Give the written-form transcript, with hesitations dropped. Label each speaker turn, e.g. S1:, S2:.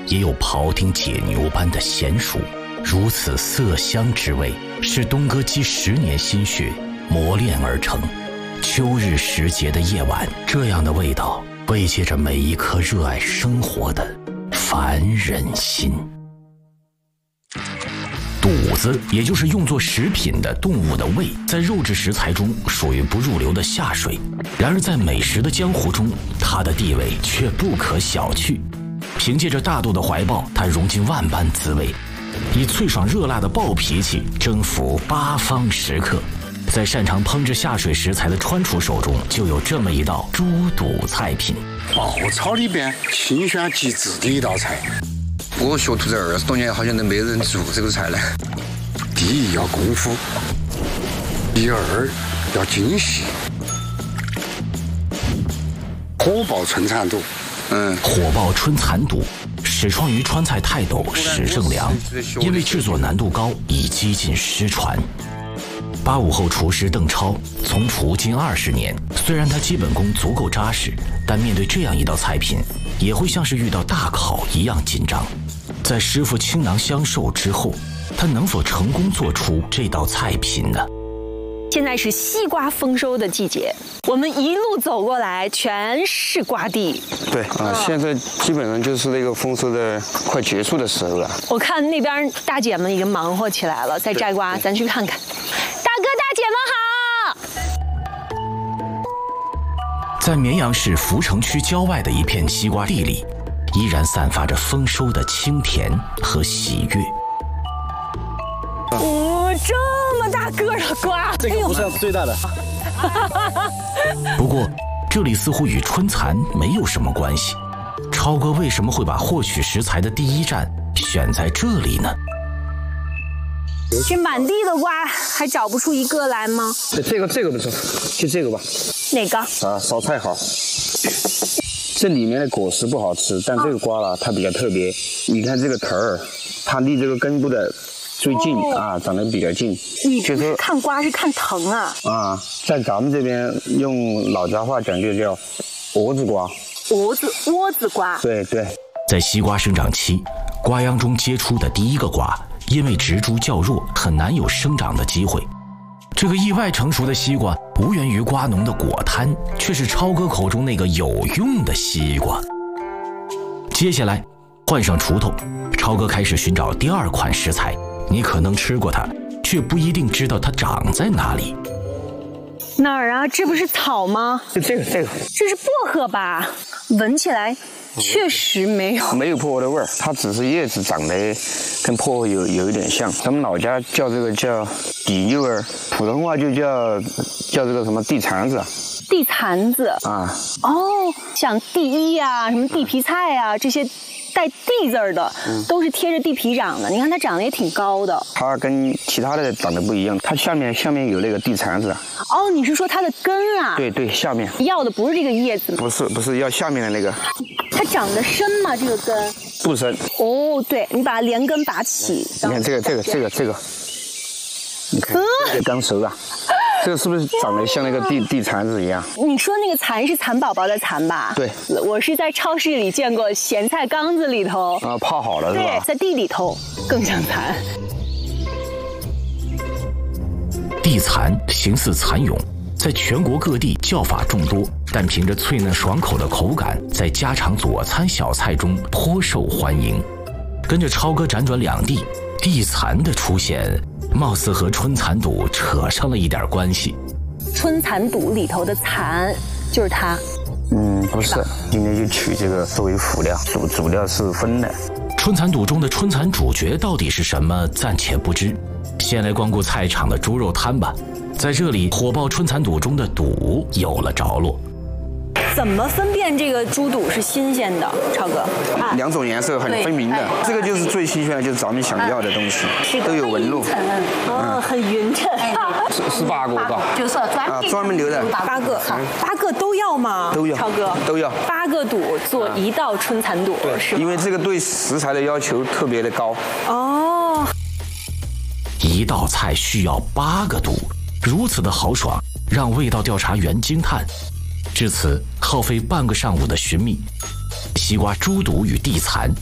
S1: 也有庖丁解牛般的娴熟。如此色香之味，是东哥积10年心血磨练而成。秋日时节的夜晚，这样的味道慰藉着每一颗热爱生活的凡人心。肚子，也就是用作食品的动物的胃，在肉质食材中属于不入流的下水。然而在美食的江湖中，它的地位却不可小觑。凭借着大度的怀抱，它融进万般滋味，以脆爽热辣的暴脾气征服八方食客。在擅长烹制下水食材的川厨手中，就有这么一道猪肚菜品。
S2: 爆炒里边清选极致的一道菜。
S3: 我学徒这20多年，好像都没人做这个菜呢。
S2: 第一要功夫，第二要精细。火爆春蚕肚，
S1: 火爆春蚕肚始创于川菜泰斗史正良，因为制作难度高，已几近失传。85后厨师邓超从厨近20年，虽然他基本功足够扎实，但面对这样一道菜品，也会像是遇到大考一样紧张。在师傅倾囊相授之后，他能否成功做出这道菜品呢？
S4: 现在是西瓜丰收的季节，我们一路走过来全是瓜地。
S5: 对啊，现在基本上就是那个丰收的快结束的时候了。
S4: 我看那边大姐们已经忙活起来了，在摘瓜，咱去看看。大哥大姐们好！
S1: 在绵阳市阜成区郊外的一片西瓜地里，依然散发着丰收的清甜和喜悦。
S4: 这么大个的瓜，
S6: 这个不是最大的。
S1: 不过，这里似乎与春蚕没有什么关系。超哥为什么会把获取食材的第一站选在这里呢？
S4: 这满地的瓜还找不出一个来吗？
S5: 这个不错，就这个吧。
S4: 哪个？
S5: 烧菜好。这里面的果实不好吃，但这个瓜啦，它比较特别。你看这个藤儿，它离这个根部的最近长得比较近。
S4: 你不是看瓜是看藤啊？
S5: 在咱们这边用老家话讲就叫蛾子瓜。
S4: 窝子瓜。对。
S1: 在西瓜生长期，瓜秧中结出的第一个瓜，因为植株较弱，很难有生长的机会。这个意外成熟的西瓜，无源于瓜农的果摊，却是超哥口中那个有用的西瓜。接下来，换上锄头，超哥开始寻找第二款食材。你可能吃过它，却不一定知道它长在哪里。
S4: 哪儿啊？这不是草吗？
S5: 这个，
S4: 这是薄荷吧？闻起来确实没有
S5: 薄荷的味儿，它只是叶子长得跟薄荷有一点像。咱们老家叫这个叫地柚儿，普通话就叫这个什么地蚕子。
S4: 地蚕子像地衣啊，什么地皮菜啊，这些带地字儿的，都是贴着地皮长的。你看它长得也挺高的。它跟其他的长得不一样，它下面有那个地蚕子。你是说它的根啊？
S5: 对，下面
S4: 要的不是这个叶子吗？
S5: 不是要下面的那个。
S4: 它长得深吗？这个根
S5: 不深。
S4: 对，你把它连根拔起。
S5: 你看这个，你看这刚熟了。这个是不是长得像那个地蚕子一样？
S4: 你说那个蚕是蚕宝宝的蚕吧？
S5: 对，
S4: 我是在超市里见过咸菜缸子里头
S5: 泡好了是吧？
S4: 对，在地里头更像蚕。
S1: 地蚕形似蚕蛹，在全国各地叫法众多，但凭着脆嫩爽口的口感，在家常佐餐小菜中颇受欢迎。跟着超哥辗转两地，地蚕的出现貌似和春蚕肚扯上了一点关系。
S4: 春蚕肚里头的蚕就是它？
S5: 不是，今天就取这个作为辅料，主料是荤的。
S1: 春蚕肚中的春蚕主角到底是什么，暂且不知。先来光顾菜场的猪肉摊吧，在这里火爆春蚕肚中的肚有了着落。
S4: 怎么分辨这个猪肚是新鲜的，超哥
S5: ？2种颜色很分明的，这个就是最新鲜的，就是咱们想要的东西，都有纹路。
S4: 很匀称。
S5: 18个吧？
S7: 就是
S5: 专门留的
S4: 8个，8个都要吗？
S5: 都要，
S4: 超哥
S5: 都要。
S4: 8个肚做一道春蚕肚，是吗？
S5: 因为这个对食材的要求特别的高。
S1: 一道菜需要8个肚，如此的豪爽，让味道调查员惊叹。至此，耗费半个上午的寻觅，西瓜猪肚与地蚕